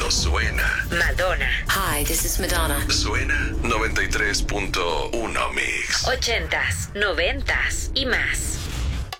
Esto suena. Madonna. Hi, this is Madonna. Suena 93.1 Mix. 80s, 90s y más.